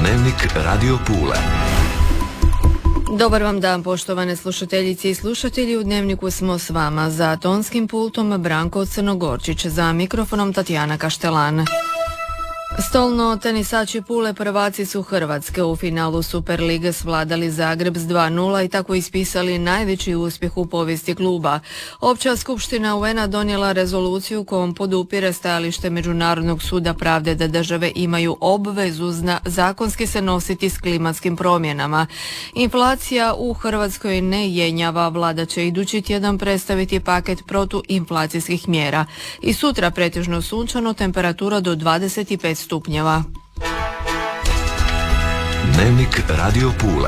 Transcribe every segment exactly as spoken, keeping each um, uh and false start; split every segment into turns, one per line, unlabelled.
Dnevnik Radio Pule.
Dobar vam dan, poštovane slušateljice i slušatelji. U Dnevniku smo s vama. Za tonskim pultom Branko Crnogorčić, za mikrofonom Tatjana Kaštelan. Stolno tenisači Pule prvaci su Hrvatske. U finalu Superlige svladali Zagreb s dva nula i tako ispisali najveći uspjeh u povijesti kluba. Opća skupština U N-a donijela rezoluciju kojom podupire stajalište Međunarodnog suda pravde da države imaju obvezu zna, zakonski se nositi s klimatskim promjenama. Inflacija u Hrvatskoj ne jenjava. Vlada će idući tjedan predstaviti paket protuinflacijskih mjera. I sutra pretežno sunčano, temperatura do dvadeset pet stupnjeva.
Dnevnik Radio Pule.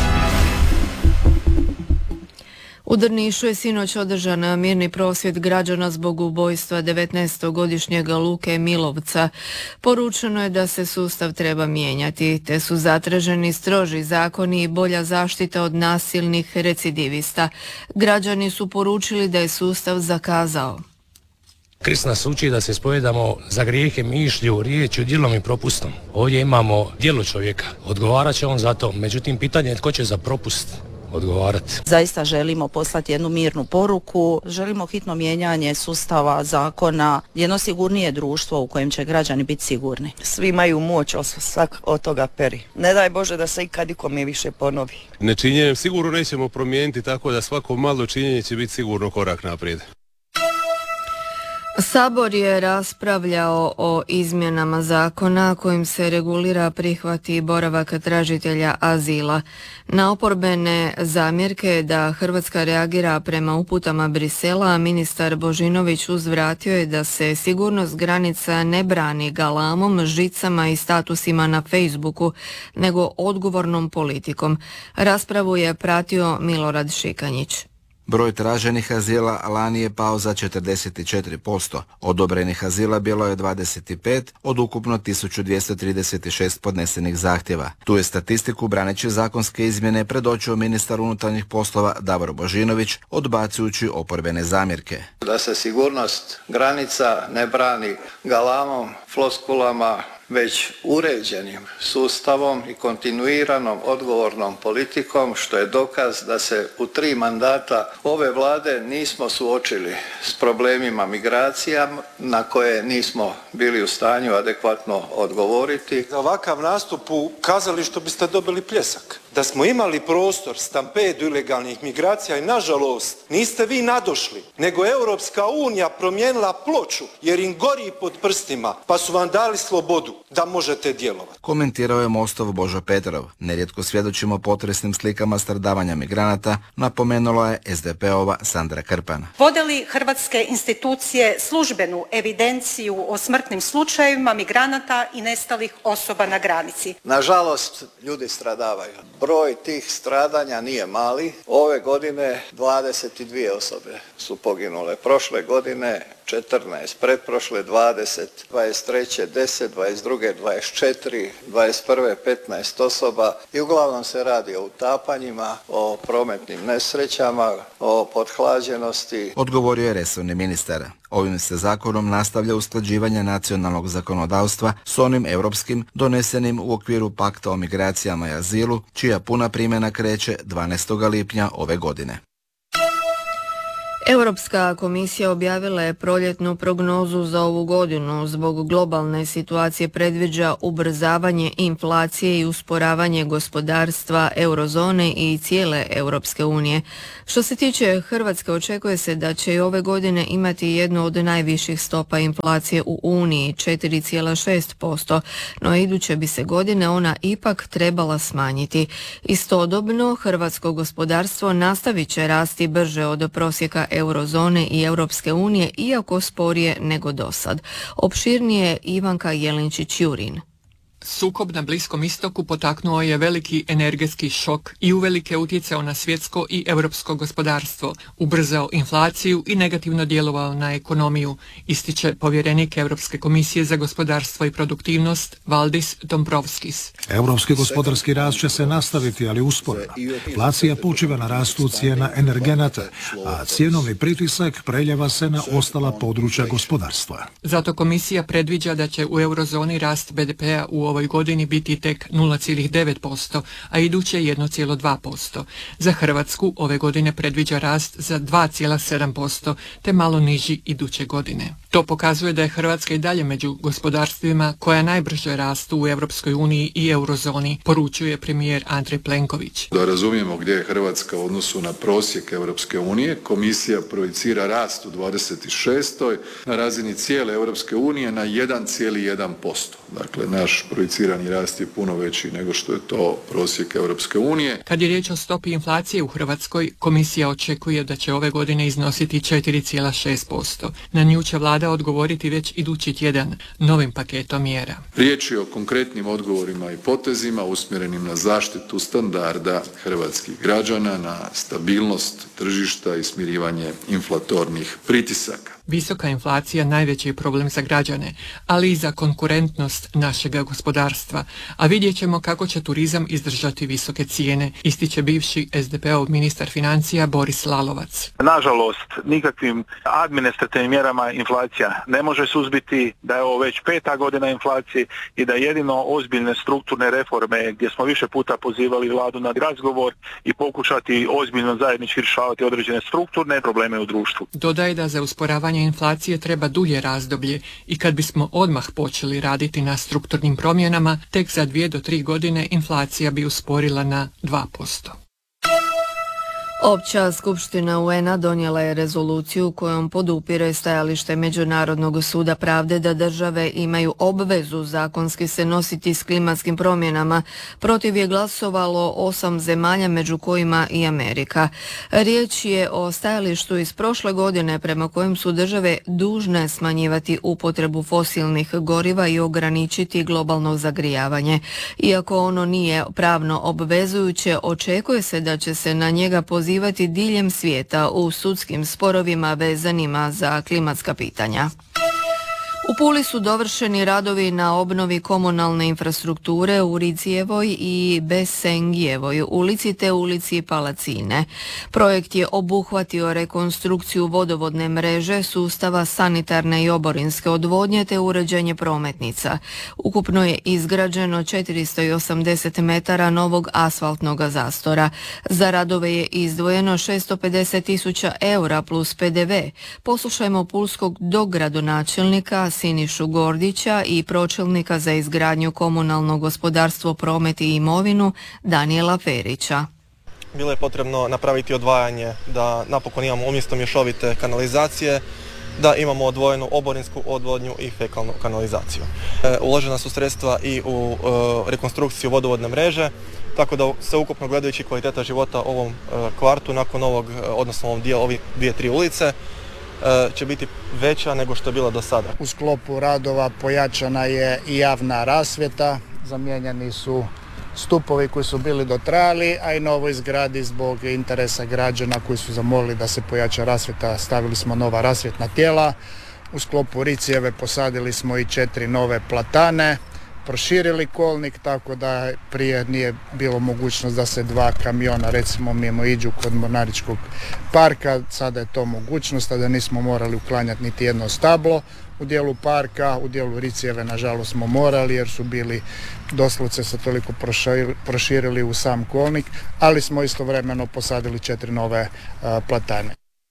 U Drnišu je sinoć održan mirni prosvjed građana zbog ubojstva devetnaestogodišnjeg Luke Milovca. Poručeno je da se sustav treba mijenjati, te su zatraženi stroži zakoni i bolja zaštita od nasilnih recidivista. Građani su poručili da je sustav zakazao.
Krist nas uči da se spovedamo za grijehe mišlju, riječju, djelom i propustom. Ovdje imamo djelo čovjeka. Odgovarat će on za to. Međutim, pitanje je tko će za propust odgovarati.
Zaista želimo poslati jednu mirnu poruku. Želimo hitno mijenjanje sustava, zakona, jedno sigurnije društvo u kojem će građani biti sigurni.
Svi imaju moć, ali svak od toga peri. Ne daj Bože da se ikad ikome više ponovi.
Nečinjenjem sigurno nećemo promijeniti, tako da svako malo činjenje će biti sigurno korak naprijed.
Sabor je raspravljao o izmjenama zakona kojim se regulira prihvat i boravak tražitelja azila. Na oporbene zamjerke da Hrvatska reagira prema uputama Brisela, ministar Božinović uzvratio je da se sigurnost granica ne brani galamom, žicama i statusima na Facebooku, nego odgovornom politikom. Raspravu je pratio Milorad Šikanjić.
Broj traženih azila lani je pao za četrdeset četiri posto, odobrenih azila bilo je dvadeset pet od ukupno tisuću dvjesto trideset šest podnesenih zahtjeva. Tu je statistiku braneći zakonske izmjene predočio ministar unutarnjih poslova Davor Božinović, odbacujući oporbene zamjerke.
Da se sigurnost granica ne brani galamom, floskulama, već uređenim sustavom i kontinuiranom odgovornom politikom, što je dokaz da se u tri mandata ove vlade nismo suočili s problemima migracija na koje nismo bili u stanju adekvatno odgovoriti.
Za ovakav nastup u kazalištu biste dobili pljesak. Da smo imali prostor, stampedu ilegalnih migracija i nažalost niste vi nadošli, nego Europska unija promijenila ploču jer im gori pod prstima, pa su vam dali slobodu da možete djelovati.
Komentirao je Mostov Božo Petrov. Nerijetko svjedočimo potresnim slikama stradavanja migranata, napomenula je es de pe ova Sandra Krpan.
Vode li hrvatske institucije službenu evidenciju o smrtnim slučajevima migranata i nestalih osoba na granici?
Nažalost, ljudi stradavaju. Broj tih stradanja nije mali. Ove godine dvadeset dvije osobe su poginule. Prošle godine četrnaest, pretprošle dvadeset, dvadeset treće deset, dvadeset druge dvadeset četiri, dvadeset prve petnaest osoba i uglavnom se radi o utapanjima, o prometnim nesrećama, o pothlađenosti.
Odgovorio je resorni ministar. Ovim se zakonom nastavlja usklađivanje nacionalnog zakonodavstva s onim europskim donesenim u okviru Pakta o migracijama i azilu, čija puna primjena kreće dvanaestog lipnja ove godine.
Europska komisija objavila je proljetnu prognozu za ovu godinu. Zbog globalne situacije predviđa ubrzavanje inflacije i usporavanje gospodarstva eurozone i cijele Europske unije. Što se tiče Hrvatske, očekuje se da će i ove godine imati jednu od najviših stopa inflacije u Uniji, četiri zarez šest posto, no iduće bi se godine ona ipak trebala smanjiti. Istodobno, hrvatsko gospodarstvo nastavit će rasti brže od prosjeka eurozone i Europske unije, iako sporije nego dosad. Opširnije Ivanka Jelinčić-Jurin.
Sukob na Bliskom istoku potaknuo je veliki energetski šok i uvelike utjecao na svjetsko i europsko gospodarstvo, ubrzao inflaciju i negativno djelovao na ekonomiju, ističe povjerenik Europske komisije za gospodarstvo i produktivnost Valdis Dombrovskis.
Europski gospodarski rast će se nastaviti, ali usporeno. Inflacija počiva na rastu cijena energenata, a cjenovni pritisak preljeva se na ostala područja gospodarstva.
Zato komisija predviđa da će u eurozoni rast be de pea u ovoj ovoj godini biti tek nula zarez devet posto, a iduće jedan zarez dva posto. Za Hrvatsku ove godine predviđa rast za dva zarez sedam posto, te malo niži iduće godine. To pokazuje da je Hrvatska i dalje među gospodarstvima koja najbrže rastu u Europskoj uniji i eurozoni, poručuje premijer Andrej Plenković.
Da razumijemo gdje je Hrvatska u odnosu na prosjek Europske unije, komisija projicira rast u dvadeset šestoj na razini cijele Europske unije na jedan zarez jedan posto. Dakle, naš projicirani rast je puno veći nego što je to prosjek Europske unije.
Kad je riječ o stopi inflacije u Hrvatskoj, komisija očekuje da će ove godine iznositi četiri zarez šest posto. Na nju će vlada odgovoriti već idući tjedan novim paketom mjera.
Riječ je o konkretnim odgovorima i potezima usmjerenim na zaštitu standarda hrvatskih građana, na stabilnost tržišta i smirivanje inflatornih pritisaka.
Visoka inflacija najveći je problem za građane, ali i za konkurentnost našega gospodarstva, a vidjet ćemo kako će turizam izdržati visoke cijene, ističe bivši es de peov ministar financija Boris Lalovac.
Nažalost, nikakvim administrativnim mjerama inflacija ne može suzbiti, da je ovo već peta godina inflacije i da jedino ozbiljne strukturne reforme, gdje smo više puta pozivali vladu na razgovor i pokušati ozbiljno zajednički rješavati određene strukturne probleme u društvu.
Dodaje da za usporavanje inflacije treba dulje razdoblje i kad bismo odmah počeli raditi na strukturnim promjenama, tek za dvije do tri godine inflacija bi usporila na dva posto.
Opća skupština U N-a donijela je rezoluciju kojom podupire stajalište Međunarodnog suda pravde da države imaju obvezu zakonski se nositi s klimatskim promjenama. Protiv je glasovalo osam zemalja, među kojima i Amerika. Riječ je o stajalištu iz prošle godine prema kojem su države dužne smanjivati upotrebu fosilnih goriva i ograničiti globalno zagrijavanje. Iako ono nije pravno obvezujuće, očekuje se da će se na njega pozivati diljem svijeta u sudskim sporovima vezanima za klimatska pitanja. U Puli su dovršeni radovi na obnovi komunalne infrastrukture u Ricijevoj i Besengijevoj ulici te ulici Palacine. Projekt je obuhvatio rekonstrukciju vodovodne mreže, sustava sanitarne i oborinske odvodnje te uređenje prometnica. Ukupno je izgrađeno četiristo osamdeset metara novog asfaltnog zastora. Za radove je izdvojeno šesto pedeset tisuća eura plus pe de ve. Poslušajmo pulskog dogradonačelnika Sinišu Gordića i pročelnika za izgradnju komunalno gospodarstvo, promet i imovinu Danijela Ferića.
Bilo je potrebno napraviti odvajanje da napokon imamo umjesto mješovite kanalizacije, da imamo odvojenu oborinsku odvodnju i fekalnu kanalizaciju. E, uložena su sredstva i u e, rekonstrukciju vodovodne mreže, tako da se ukupno gledajući kvaliteta života ovom e, kvartu nakon ovog, odnosno ovom dijelu, ovih dvije, tri ulice, će biti veća nego što je bila do sada.
U sklopu radova pojačana je i javna rasvjeta, zamijenjeni su stupovi koji su bili dotrajali, a i na ovoj zgradi zbog interesa građana koji su zamolili da se pojača rasvjeta, stavili smo nova rasvjetna tijela. U sklopu Ricijeve posadili smo i četiri nove platane, proširili kolnik, tako da prije nije bilo mogućnost da se dva kamiona recimo mimo iđu kod Mornaričkog parka, sada je to mogućnost, da nismo morali uklanjati niti jedno stablo u dijelu parka, u dijelu Ricijeve nažalost smo morali jer su bili doslovce se toliko proširili u sam kolnik, ali smo istovremeno posadili četiri nove uh, platane.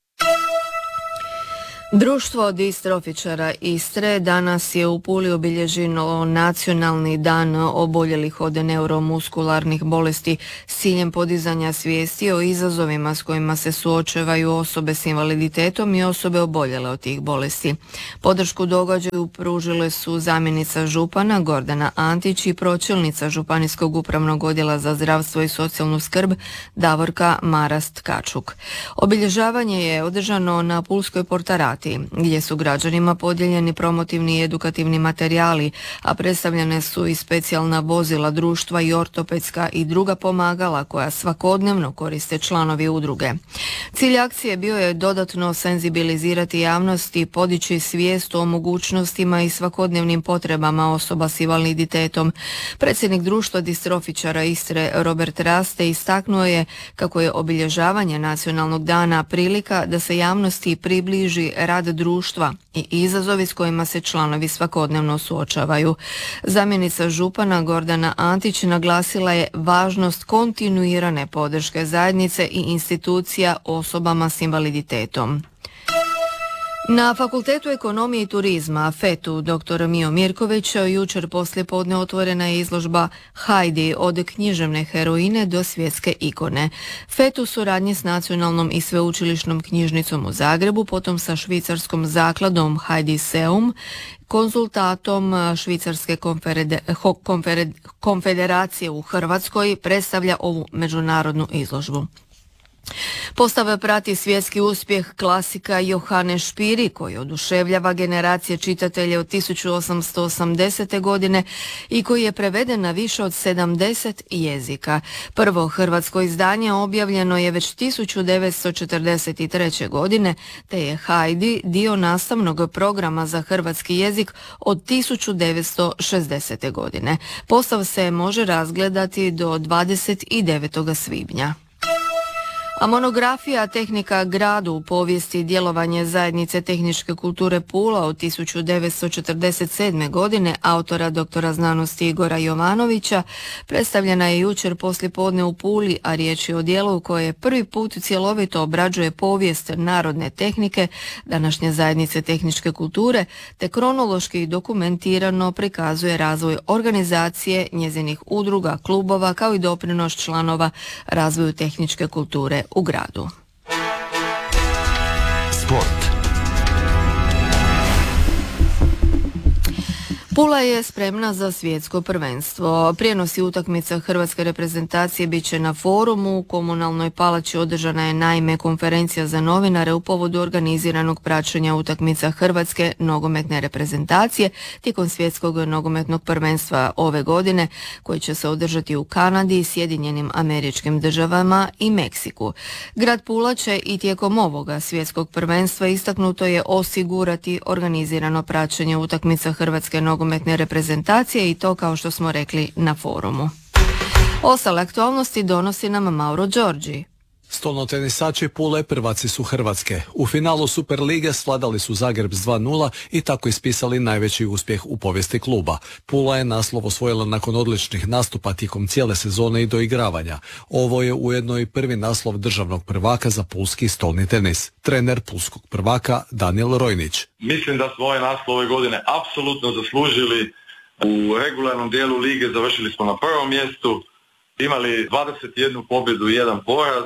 Društvo distrofičara Istre danas je u Puli obilježilo Nacionalni dan oboljelih od neuromuskularnih bolesti s ciljem podizanja svijesti o izazovima s kojima se suočavaju osobe s invaliditetom i osobe oboljele od tih bolesti. Podršku događaju pružile su zamjenica župana Gordana Antić i pročelnica Županijskog upravnog odjela za zdravstvo i socijalnu skrb Davorka Marast-Kačuk. Obilježavanje je održano na Pulskoj Portarati, gdje su građanima podijeljeni promotivni i edukativni materijali, a predstavljene su i specijalna vozila društva i ortopedska i druga pomagala koja svakodnevno koriste članovi udruge. Cilj akcije bio je dodatno senzibilizirati javnost i podići svijest o mogućnostima i svakodnevnim potrebama osoba s invaliditetom. Predsjednik društva distrofičara Istre Robert Raste istaknuo je kako je obilježavanje Nacionalnog dana prilika da se javnosti približi rad društva i izazovi s kojima se članovi svakodnevno suočavaju. Zamjenica župana Gordana Antić naglasila je važnost kontinuirane podrške zajednice i institucija osobama s invaliditetom. Na Fakultetu ekonomije i turizma FET-u dr. Mio Mirković jučer poslijepodne otvorena je izložba Heidi od književne heroine do svjetske ikone. FET u suradnji s Nacionalnom i sveučilišnom knjižnicom u Zagrebu, potom sa švicarskom zakladom Heidi Seum, konzultatom Švicarske konferede, konfered, konfederacije u Hrvatskoj predstavlja ovu međunarodnu izložbu. Postava prati svjetski uspjeh klasika Johane Špiri koji oduševljava generacije čitatelja od tisuću osamsto osamdesete. godine i koji je preveden na više od sedamdeset jezika. Prvo hrvatsko izdanje objavljeno je već tisuću devetsto četrdeset treće. godine, te je Heidi dio nastavnog programa za hrvatski jezik od tisuću devetsto šezdesete. godine. Postav se može razgledati do dvadeset devetog svibnja. A monografija Tehnika gradu u povijesti djelovanje zajednice tehničke kulture Pula od tisuću devetsto četrdeset sedme. godine autora doktora znanosti Igora Jovanovića predstavljena je jučer poslijepodne u Puli, a riječ je o djelu koje prvi put cjelovito obrađuje povijest narodne tehnike, današnje zajednice tehničke kulture, te kronološki i dokumentirano prikazuje razvoj organizacije, njezinih udruga, klubova kao i doprinos članova razvoju tehničke kulture u gradu.
Sport.
Pula je spremna za svjetsko prvenstvo. Prijenosi utakmica hrvatske reprezentacije bit će na forumu. U Komunalnoj palači održana je naime konferencija za novinare u povodu organiziranog praćenja utakmica hrvatske nogometne reprezentacije tijekom svjetskog nogometnog prvenstva ove godine, koji će se održati u Kanadi, Sjedinjenim Američkim Državama i Meksiku. Grad Pula će i tijekom ovoga svjetskog prvenstva, istaknuto je, osigurati organizirano praćenje utakmica hrvatske nogometne reprezentacije i to, kao što smo rekli, na forumu. Ostale aktualnosti donosi nam Mauro Đorđi.
Stolnotenisači Pule prvaci su Hrvatske. U finalu Superlige svladali su Zagreb s dva nula i tako ispisali najveći uspjeh u povijesti kluba. Pula je naslov osvojila nakon odličnih nastupa tijekom cijele sezone i doigravanja. Ovo je ujedno i prvi naslov državnog prvaka za pulski stolni tenis. Trener pulskog prvaka Danijel Rojnić.
Mislim da smo ove naslov ove godine apsolutno zaslužili. U regularnom dijelu lige završili smo na prvom mjestu, imali dvadeset jednu pobjedu i jedan poraz,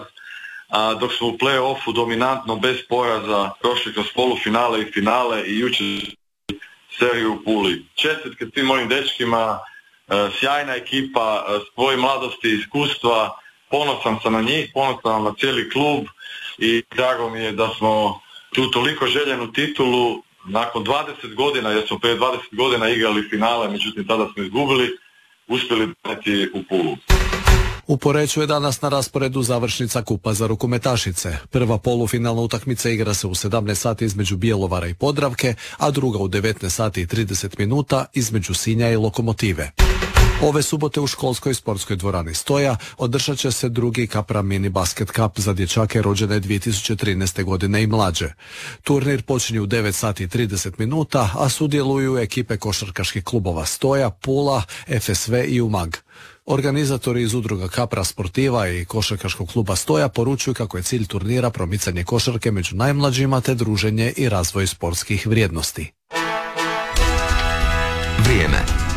a dok smo u play-offu dominantno bez poraza prošli kroz polufinale i finale i jučer seriju u Puli. Čestitke svim mojim dečkima, sjajna ekipa, svoje mladosti i iskustva, ponosan sam na njih, ponosan sam na cijeli klub i drago mi je da smo tu toliko željenu titulu nakon dvadeset godina, jer smo prije dvadeset godina igrali finale, međutim tada smo izgubili, uspjeli donijeti u Pulu.
U Poreču je danas na rasporedu završnica kupa za rukometašice. Prva polufinalna utakmica igra se u sedamnaest sati između Bjelovara i Podravke, a druga u devetnaest sati i trideset minuta između Sinja i Lokomotive. Ove subote u školskoj sportskoj dvorani Stoja održat će se drugi Kapra Mini Basket Cup za dječake rođene dvije tisuće trinaeste. godine i mlađe. Turnir počinje u devet sati i trideset minuta, a sudjeluju ekipe košarkaških klubova Stoja, Pula, F S V i Umag. Organizatori iz udruga Kapra Sportiva i košarkaškog kluba Stoja poručuju kako je cilj turnira promicanje košarke među najmlađima te druženje i razvoj sportskih vrijednosti.
Vrijeme.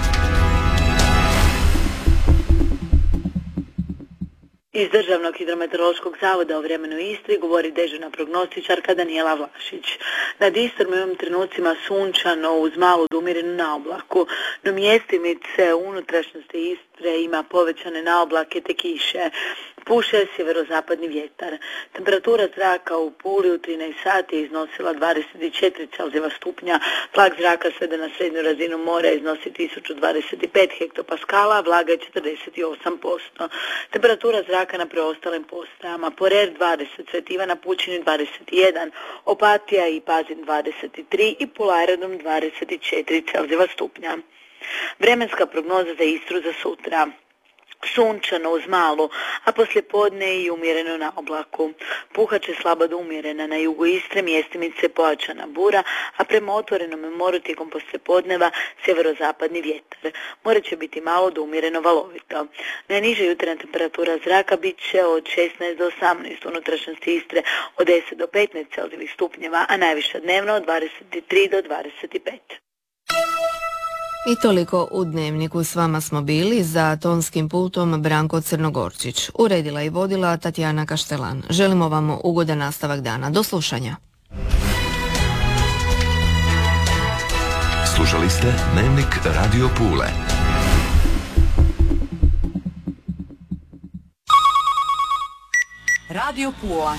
Iz Državnog hidrometeorološkog zavoda o vremenu u Istri govori dežurna prognostičarka Danijela Vlašić. Nad Istrom u ovim trenucima sunčano uz malu umjerenu naoblaku, no mjestimice u unutrašnjosti Istre ima povećane naoblake te kiše. Puše sjeverozapadni vjetar. Temperatura zraka u Puli u trinaest sati iznosila dvadeset četiri Celzijeva stupnja, tlak zraka sveden na srednju razinu mora iznosi tisuću dvadeset pet hektopaskala, a vlaga je četrdeset osam posto. Temperatura zraka na preostalim postajama: Porer dvadeset, Svetivana Pučini dvadeset jedan, Opatija i Pazin dvadeset tri i Pula Aerodrom dvadeset četiri Celzijeva stupnja. Vremenska prognoza za Istru za sutra. sunčano uz malu, a poslijepodne i umjereno na oblaku. Puhat će slaba do umjerena na jugu Istre, mjestimice pojačana bura, a prema otvorenom moru tijekom poslijepodneva sjeverozapadni vjetar. More će biti malo do umjereno valovito. Najniža jutarnja temperatura zraka bit će od šesnaest do osamnaest, u unutrašnjosti Istre od deset do petnaest celzijevih stupnjeva, a najviša dnevno od dvadeset tri do dvadeset pet.
I toliko u Dnevniku. S vama smo bili, za tonskim pultom Branko Crnogorčić. Uredila i vodila Tatjana Kaštelan. Želimo vam ugodan nastavak dana. Do slušanja.
Slušali ste Dnevnik Radio Pule.
Radio Pula.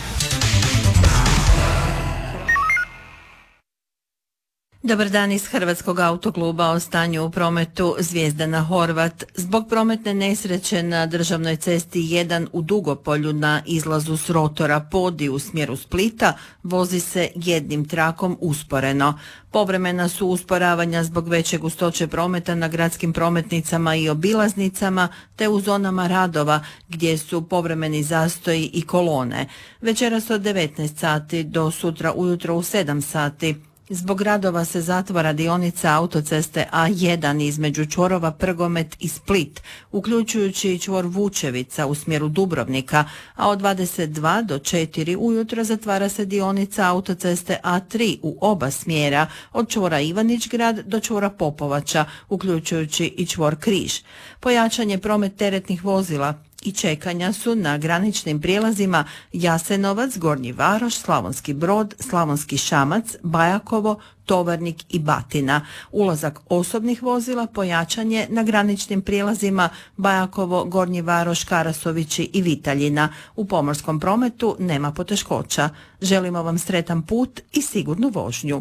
Dobar dan iz Hrvatskog autokluba. O stanju u prometu. Zvijezdana Horvat. Zbog prometne nesreće na državnoj cesti jedan u Dugopolju na izlazu s rotora Podi u smjeru Splita vozi se jednim trakom usporeno. Povremena su usporavanja zbog veće gustoće prometa na gradskim prometnicama i obilaznicama te u zonama radova gdje su povremeni zastoji i kolone. Večeras od devetnaest sati do sutra ujutro u sedam sati. Zbog radova se zatvara dionica autoceste A jedan između čvorova Prgomet i Split, uključujući i čvor Vučevica u smjeru Dubrovnika, a od dvadeset dva do četiri ujutro zatvara se dionica autoceste A tri u oba smjera, od čvora Ivanić-grad do čvora Popovača, uključujući i čvor Križ. Pojačan je promet teretnih vozila i čekanja su na graničnim prijelazima Jasenovac, Gornji Varoš, Slavonski Brod, Slavonski Šamac, Bajakovo, Tovarnik i Batina. Ulazak osobnih vozila pojačan je na graničnim prijelazima Bajakovo, Gornji Varoš, Karasovići i Vitaljina. U pomorskom prometu nema poteškoća. Želimo vam sretan put i sigurnu vožnju.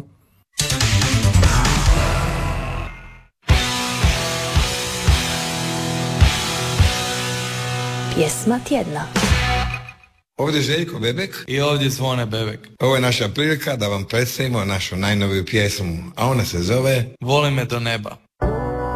Pjesma tjedna.
Ovdje je Željko Bebek
i ovdje Zvone Bebek.
Ovo je naša prilika da vam predstavimo našu najnoviju pjesmu, a ona se zove
Voli me do neba.